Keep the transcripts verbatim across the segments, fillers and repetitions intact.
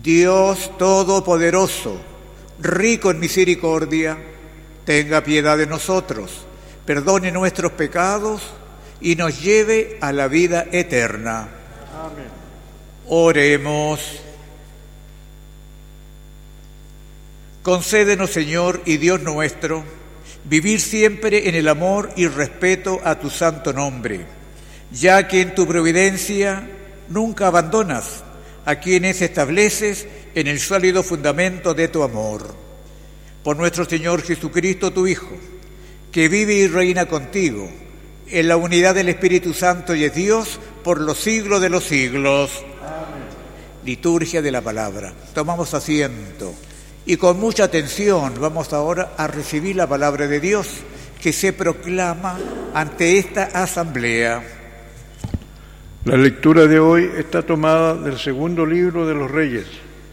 Dios Todopoderoso, rico en misericordia, tenga piedad de nosotros, perdone nuestros pecados y nos lleve a la vida eterna. Amén. Oremos. Concédenos, Señor y Dios nuestro, vivir siempre en el amor y respeto a tu santo nombre, ya que en tu providencia nunca abandonas a quienes estableces en el sólido fundamento de tu amor. Por nuestro Señor Jesucristo, tu Hijo, que vive y reina contigo, en la unidad del Espíritu Santo y es Dios por los siglos de los siglos. Amén. Liturgia de la palabra. Tomamos asiento y con mucha atención vamos ahora a recibir la palabra de Dios que se proclama ante esta asamblea. La lectura de hoy está tomada del segundo libro de los Reyes.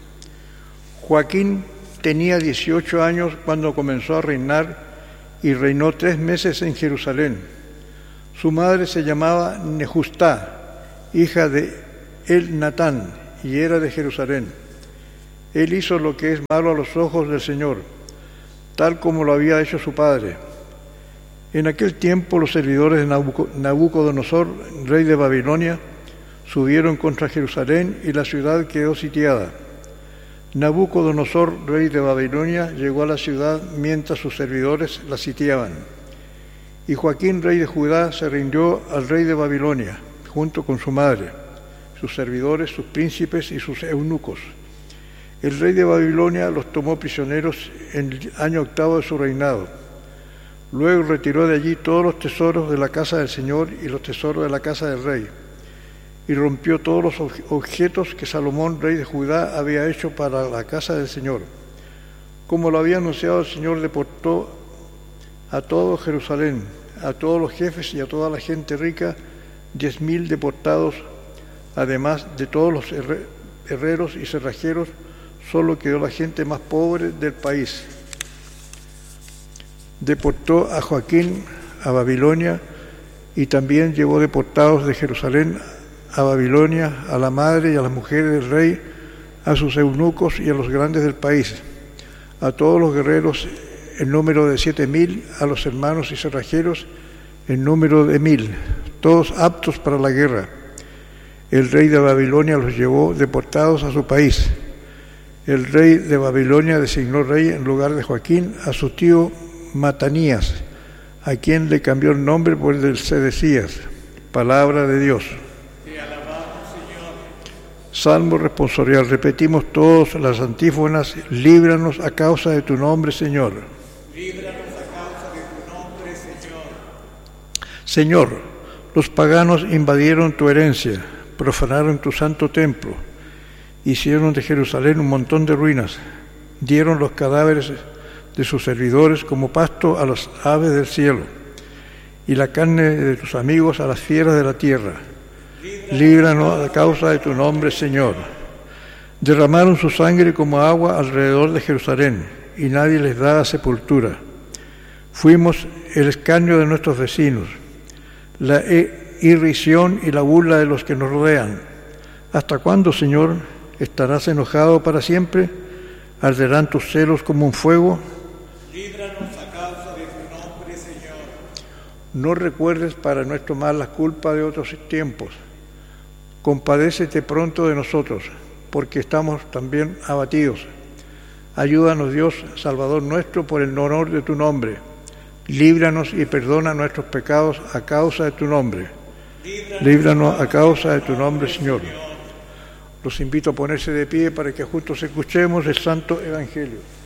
Joaquín tenía dieciocho años cuando comenzó a reinar y reinó tres meses en Jerusalén. Su madre se llamaba Nejustá, hija de El-Natán, y era de Jerusalén. Él hizo lo que es malo a los ojos del Señor, tal como lo había hecho su padre. En aquel tiempo los servidores de Nabucodonosor, rey de Babilonia, subieron contra Jerusalén y la ciudad quedó sitiada. Nabucodonosor, rey de Babilonia, llegó a la ciudad mientras sus servidores la sitiaban. Y Joaquín, rey de Judá, se rindió al rey de Babilonia, junto con su madre, sus servidores, sus príncipes y sus eunucos. El rey de Babilonia los tomó prisioneros en el año octavo de su reinado. Luego retiró de allí todos los tesoros de la casa del Señor y los tesoros de la casa del rey, y rompió todos los objetos que Salomón, rey de Judá, había hecho para la casa del Señor. Como lo había anunciado el Señor, deportó a todo Jerusalén, a todos los jefes y a toda la gente rica, diez mil deportados, además de todos los herreros y cerrajeros. Solo quedó la gente más pobre del país. Deportó a Joaquín a Babilonia y también llevó deportados de Jerusalén a Babilonia a la madre y a las mujeres del rey, a sus eunucos y a los grandes del país, a todos los guerreros en número de siete mil, a los hermanos y cerrajeros en número de mil, todos aptos para la guerra. El rey de Babilonia los llevó deportados a su país. El rey de Babilonia designó rey en lugar de Joaquín a su tío Matanías, a quien le cambió el nombre por el de Sedecías. Palabra de Dios. Te alabamos, Señor. Salmo responsorial. Repetimos todos las antífonas. Líbranos a causa de tu nombre, Señor. Líbranos a causa de tu nombre, Señor. Señor, los paganos invadieron tu herencia, profanaron tu santo templo. Hicieron de Jerusalén un montón de ruinas, dieron los cadáveres de sus servidores como pasto a las aves del cielo, y la carne de tus amigos a las fieras de la tierra. Líbranos a causa de tu nombre, Señor. Derramaron su sangre como agua alrededor de Jerusalén, y nadie les da sepultura. Fuimos el escarnio de nuestros vecinos, la irrisión y la burla de los que nos rodean. ¿Hasta cuándo, Señor? ¿Estarás enojado para siempre? ¿Arderán tus celos como un fuego? Líbranos a causa de tu nombre, Señor. No recuerdes para nuestro mal la culpa de otros tiempos. Compadécete pronto de nosotros, porque estamos también abatidos. Ayúdanos, Dios, Salvador nuestro, por el honor de tu nombre. Líbranos y perdona nuestros pecados a causa de tu nombre. Líbranos a causa de tu nombre, Señor. Los invito a ponerse de pie para que juntos escuchemos el Santo Evangelio.